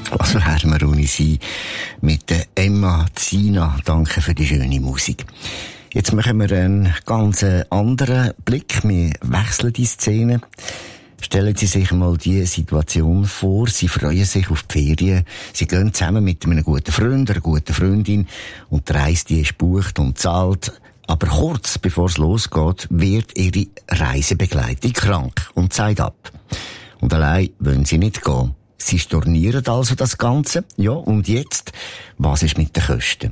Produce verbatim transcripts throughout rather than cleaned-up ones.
Was wären wir ohne sie mit der Emma Zina? Danke für die schöne Musik. Jetzt machen wir einen ganz anderen Blick. Wir wechseln die Szene. Stellen Sie sich mal die Situation vor. Sie freuen sich auf die Ferien. Sie gehen zusammen mit einem guten Freund, einer guten Freundin und die Reise, die ist gebucht und zahlt. Aber kurz bevor es losgeht, wird ihre Reisebegleitung krank und sagt ab. Und allein wollen sie nicht gehen. Sie stornieren also das Ganze. Ja, und jetzt? Was ist mit den Kosten?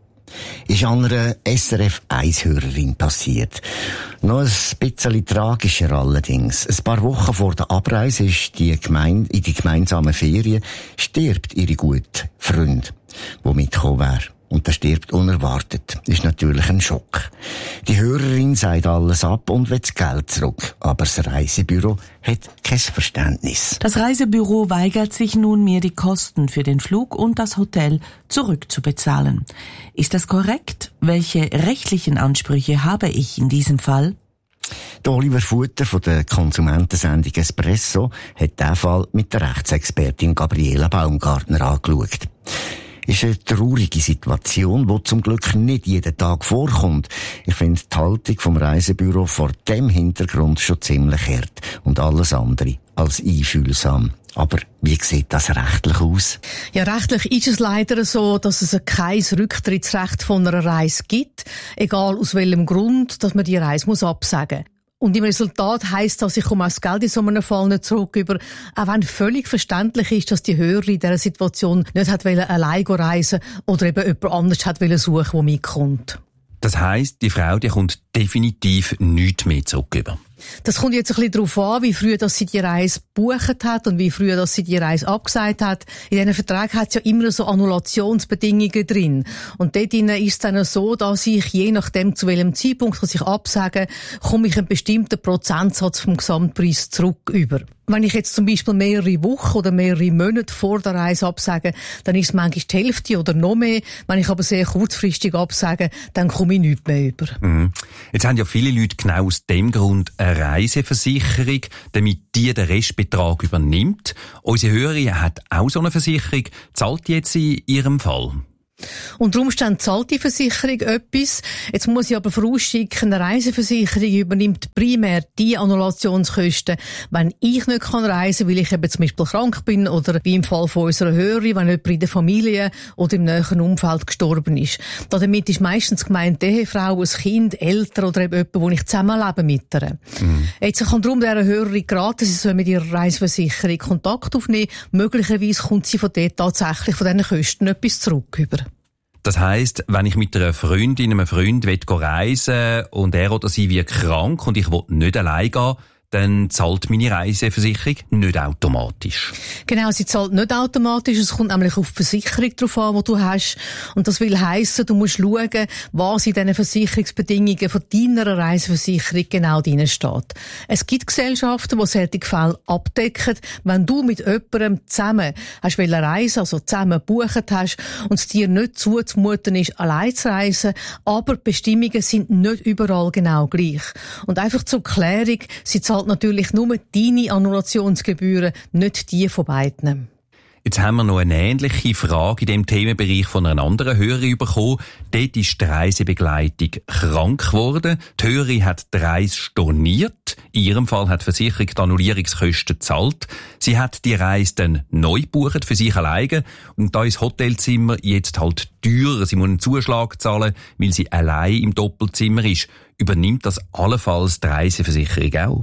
Ist an einer S R F eins Hörerin passiert. Noch ein bisschen tragischer allerdings. Ein paar Wochen vor der Abreise ist die Gemeinde, in die gemeinsamen Ferien stirbt ihre gute Freund, der mitgekommen wäre. Und der stirbt unerwartet. Ist natürlich ein Schock. Die Hörerin sagt alles ab und will das Geld zurück. Aber das Reisebüro hat kein Verständnis. Das Reisebüro weigert sich nunmehr, die Kosten für den Flug und das Hotel zurückzubezahlen. Ist das korrekt? Welche rechtlichen Ansprüche habe ich in diesem Fall? Der Oliver Futter von der Konsumentensendung Espresso hat diesen Fall mit der Rechtsexpertin Gabriela Baumgartner angeschaut. Ist eine traurige Situation, die zum Glück nicht jeden Tag vorkommt. Ich finde die Haltung vom Reisebüro vor dem Hintergrund schon ziemlich hart und alles andere als einfühlsam. Aber wie sieht das rechtlich aus? Ja, rechtlich ist es leider so, dass es kein Rücktrittsrecht von einer Reise gibt, egal aus welchem Grund, dass man die Reise muss absagen muss. Und im Resultat heisst das, ich komme auch das Geld in so einem Fall nicht zurück über, auch wenn völlig verständlich ist, dass die Hörerin in dieser Situation nicht hat wollen, allein reisen oder eben jemand anders hat wollen suchen, der mitkommt. Das heisst, die Frau, die kommt definitiv nichts mehr zurück über. Das kommt jetzt ein bisschen darauf an, wie früh dass sie die Reise gebucht hat und wie früh dass sie die Reise abgesagt hat. In diesen Verträgen hat es ja immer so Annulationsbedingungen drin. Und dort ist es dann so, dass ich je nachdem, zu welchem Zeitpunkt ich absage, komme ich einen bestimmten Prozentsatz vom Gesamtpreis zurück über. Wenn ich jetzt zum Beispiel mehrere Wochen oder mehrere Monate vor der Reise absage, dann ist es manchmal die Hälfte oder noch mehr. Wenn ich aber sehr kurzfristig absage, dann komme ich nichts mehr über. Mhm. Jetzt haben ja viele Leute genau aus dem Grund eine Reiseversicherung, damit die den Restbetrag übernimmt. Unsere Hörerin hat auch so eine Versicherung. Zahlt die jetzt in ihrem Fall? Unter Umständen zahlt die Versicherung etwas. Jetzt muss ich aber vorausschicken, eine Reiseversicherung übernimmt primär die Annulationskosten, wenn ich nicht kann reisen, weil ich eben zum Beispiel krank bin oder wie im Fall von unserer Hörerin, wenn jemand in der Familie oder im näheren Umfeld gestorben ist. Damit ist meistens gemeint die Ehefrau, ein Kind, Eltern oder eben jemand, wo ich zusammenlebe mit ihr. Mhm. Jetzt kann darum dieser Hörerin geraten, sie soll mit ihrer Reiseversicherung Kontakt aufnehmen. Möglicherweise kommt sie von dort tatsächlich von diesen Kosten etwas zurück über. Das heisst, wenn ich mit einer Freundin, einem Freund reisen will und er oder sie wird krank und ich will nicht allein gehen, dann zahlt meine Reiseversicherung nicht automatisch. Genau, sie zahlt nicht automatisch. Es kommt nämlich auf die Versicherung drauf an, die du hast. Und das will heissen, du musst schauen, was in diesen Versicherungsbedingungen von deiner Reiseversicherung genau drin steht. Es gibt Gesellschaften, die solche Fälle abdecken. Wenn du mit jemandem zusammen hast reisen, also zusammen gebucht hast und es dir nicht zuzumuten ist, allein zu reisen, aber die Bestimmungen sind nicht überall genau gleich. Und einfach zur Klärung, sie zahlt natürlich nur deine Annulationsgebühren, nicht die von beiden. Jetzt haben wir noch eine ähnliche Frage in dem Themenbereich von einer anderen Hörerin bekommen. Dort ist die Reisebegleitung krank geworden. Die Hörerin hat die Reise storniert. In ihrem Fall hat die Versicherung die Annullierungskosten gezahlt. Sie hat die Reise dann neu gebucht für sich alleine. Und da ist das Hotelzimmer jetzt halt teurer. Sie muss einen Zuschlag zahlen, weil sie allein im Doppelzimmer ist. Übernimmt das allenfalls die Reiseversicherung auch?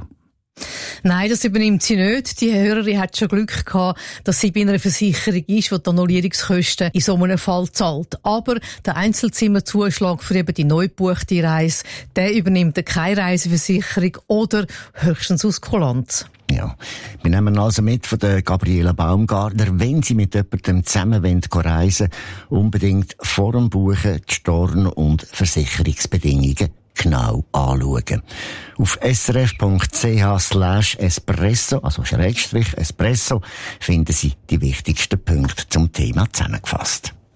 Nein, das übernimmt sie nicht. Die Hörerin hat schon Glück gehabt, dass sie bei einer Versicherung ist, die die Annullierungskosten in so einem Fall zahlt. Aber der Einzelzimmerzuschlag für eben die neu gebuchte Reise, der übernimmt keine Reiseversicherung oder höchstens aus Kulanz. Ja, wir nehmen also mit von der Gabriela Baumgartner, wenn Sie mit jemandem zusammen reisen wollen, unbedingt vor dem Buchen die Storn- und Versicherungsbedingungen genau anschauen. Auf srf.ch slash espresso, also Schrägstrich Espresso, finden Sie die wichtigsten Punkte zum Thema zusammengefasst.